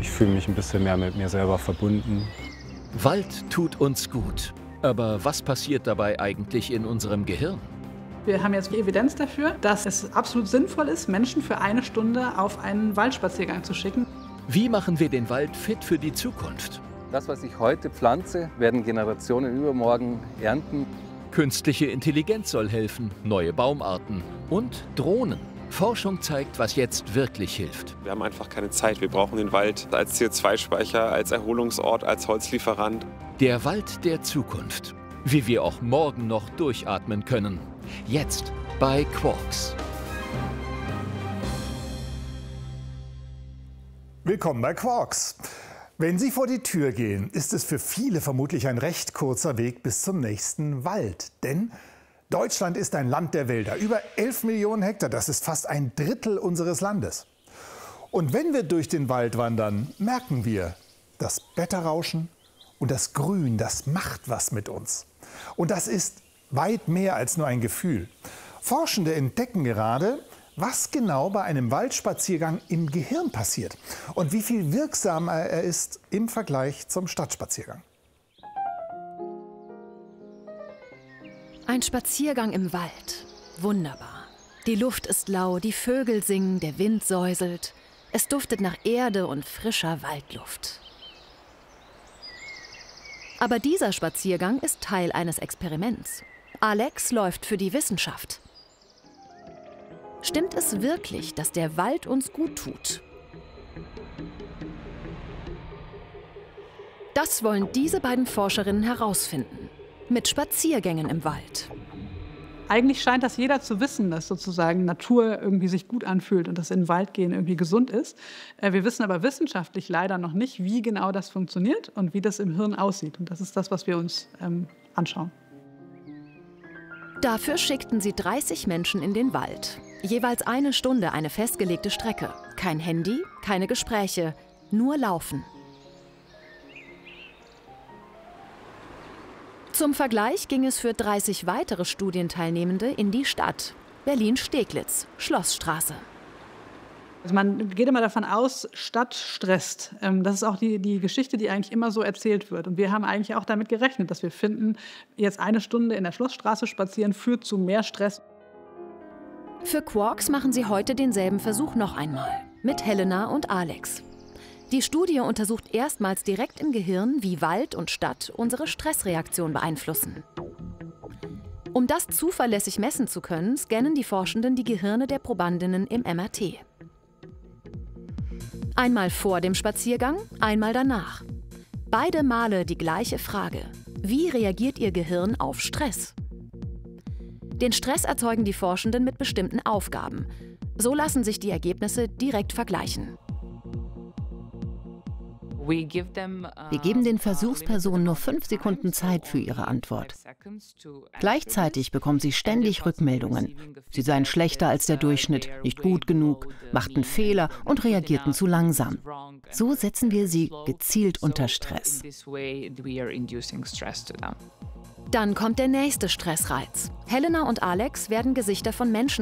Ich fühle mich ein bisschen mehr mit mir selber verbunden. Wald tut uns gut. Aber was passiert dabei eigentlich in unserem Gehirn? Wir haben jetzt Evidenz dafür, dass es absolut sinnvoll ist, Menschen für eine Stunde auf einen Waldspaziergang zu schicken. Wie machen wir den Wald fit für die Zukunft? Das, was ich heute pflanze, werden Generationen übermorgen ernten. Künstliche Intelligenz soll helfen, neue Baumarten und Drohnen. Forschung zeigt, was jetzt wirklich hilft. Wir haben einfach keine Zeit. Wir brauchen den Wald als CO2-Speicher, als Erholungsort, als Holzlieferant. Der Wald der Zukunft. Wie wir auch morgen noch durchatmen können. Jetzt bei Quarks. Willkommen bei Quarks. Wenn Sie vor die Tür gehen, ist es für viele vermutlich ein recht kurzer Weg bis zum nächsten Wald. Denn Deutschland ist ein Land der Wälder. Über 11 Millionen Hektar, das ist fast ein Drittel unseres Landes. Und wenn wir durch den Wald wandern, merken wir, das Blätterrauschen und das Grün, das macht was mit uns. Und das ist weit mehr als nur ein Gefühl. Forschende entdecken gerade, was genau bei einem Waldspaziergang im Gehirn passiert und wie viel wirksamer er ist im Vergleich zum Stadtspaziergang. Ein Spaziergang im Wald. Wunderbar. Die Luft ist lau, die Vögel singen, der Wind säuselt. Es duftet nach Erde und frischer Waldluft. Aber dieser Spaziergang ist Teil eines Experiments. Alex läuft für die Wissenschaft. Stimmt es wirklich, dass der Wald uns gut tut? Das wollen diese beiden Forscherinnen herausfinden. Mit Spaziergängen im Wald. Eigentlich scheint das jeder zu wissen, dass sozusagen Natur irgendwie sich gut anfühlt und dass in den Wald gehen irgendwie gesund ist. Wir wissen aber wissenschaftlich leider noch nicht, wie genau das funktioniert und wie das im Hirn aussieht. Und das ist das, was wir uns anschauen. Dafür schickten sie 30 Menschen in den Wald. Jeweils eine Stunde eine festgelegte Strecke. Kein Handy, keine Gespräche, nur Laufen. Zum Vergleich ging es für 30 weitere Studienteilnehmende in die Stadt. Berlin-Steglitz, Schlossstraße. Also man geht immer davon aus, Stadt stresst. Das ist auch die Geschichte, die eigentlich immer so erzählt wird. Und wir haben eigentlich auch damit gerechnet, dass wir finden, jetzt eine Stunde in der Schlossstraße spazieren führt zu mehr Stress. Für Quarks machen sie heute denselben Versuch noch einmal. Mit Helena und Alex. Die Studie untersucht erstmals direkt im Gehirn, wie Wald und Stadt unsere Stressreaktion beeinflussen. Um das zuverlässig messen zu können, scannen die Forschenden die Gehirne der Probandinnen im MRT. Einmal vor dem Spaziergang, einmal danach. Beide Male die gleiche Frage: Wie reagiert Ihr Gehirn auf Stress? Den Stress erzeugen die Forschenden mit bestimmten Aufgaben. So lassen sich die Ergebnisse direkt vergleichen. Wir geben den Versuchspersonen nur 5 Sekunden Zeit für ihre Antwort. Gleichzeitig bekommen sie ständig Rückmeldungen. Sie seien schlechter als der Durchschnitt, nicht gut genug, machten Fehler und reagierten zu langsam. So setzen wir sie gezielt unter Stress. Dann kommt der nächste Stressreiz. Helena und Alex werden Gesichter von Menschen